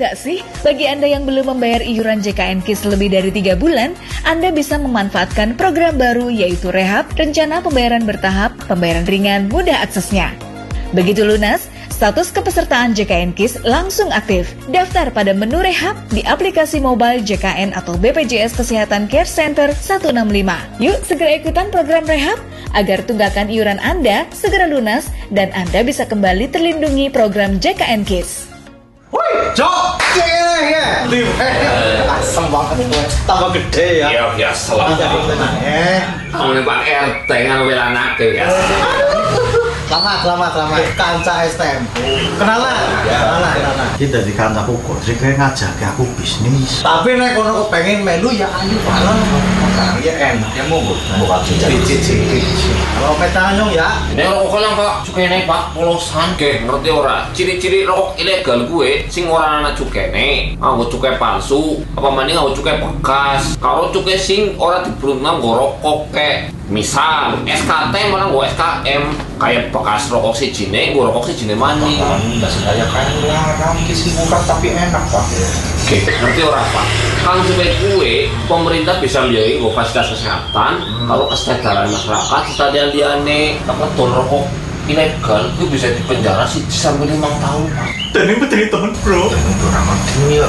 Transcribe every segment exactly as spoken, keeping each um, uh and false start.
nggak sih? Bagi Anda yang belum membayar iuran J K N KIS lebih dari tiga bulan, Anda bisa memanfaatkan program baru yaitu Rehab, rencana pembayaran bertahap, pembayaran ringan, mudah aksesnya. Begitu lunas, status kepesertaan J K N KIS langsung aktif. Daftar pada menu Rehab di aplikasi mobile J K N atau B P J S Kesehatan Care Center seratus enam puluh lima. Yuk segera ikutan program Rehab agar tunggakan iuran Anda segera lunas dan Anda bisa kembali terlindungi program J K N KIS. Woi, Jok! Ya, ya, Lim, eh, asem banget gue, tambah gede ya. Iya, biasa lah. Eh, Kamu Pak R T ngambil anaknya ya. selamat, selamat, selamat. Kanca S T M. Kenalan, kenalan, kenalan. Kita di kantor aku kok, saya ngajak aku bisnis. Tapi nek kono pengen melu ya ayo bareng. Ya enak, ya monggo. Buka cicit-cicit. Kalau petanyong ya. Ini rokok lang Pak, cukene Pak, polosan. Oke, ngerti ora? Ciri-ciri rokok ilegal gue, sing ora ana cukene, nganggo cukai palsu, apa maning nganggo cukai bekas. Kalau cukai sing ora dibrunam nggo rokok kayak misal S K T malah nggo S K M kayak bekas rokok sijine, nggo rokok sijine maning. Enggak sengaja kan larang kisi bukan tapi enak Pak. Oke, ngerti ora Pak? Kalau cukai gue, pemerintah bisa biayai nggo fasilitas kesehatan, hmm. Kalau kesadaran masyarakat, kesadaran diane, apa ton rokok ilegal itu bisa dipenjara sih sampai lima tahun Pak. Dan ini betul tahun bro. Dan itu ramah tinggi.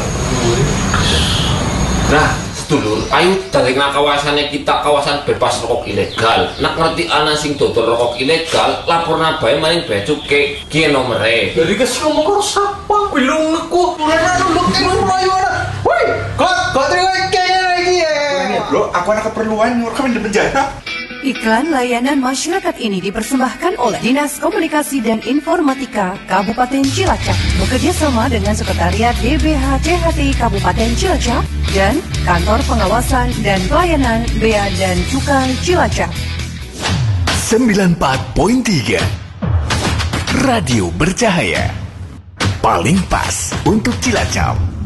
Nah, sedulur, ayo dari kawasannya kita kawasan bebas rokok ilegal. Nak ngerti ana sing dodol rokok ilegal, lapor nabae maring bea cukai ki nomere. Jadi kes ngomong karo sapa? Belum ngeku, mulane nunduk ning mlayuan. Woi, kok kok terima kene lagi ya. Bro, aku ada keperluan nyuruh kami di penjara. Iklan layanan masyarakat ini dipersembahkan oleh Dinas Komunikasi dan Informatika Kabupaten Cilacap bekerjasama dengan Sekretariat D B H C H T I Kabupaten Cilacap dan Kantor Pengawasan dan Pelayanan Bea dan Cukai Cilacap. sembilan puluh empat koma tiga Radio Bercahaya, paling pas untuk Cilacap.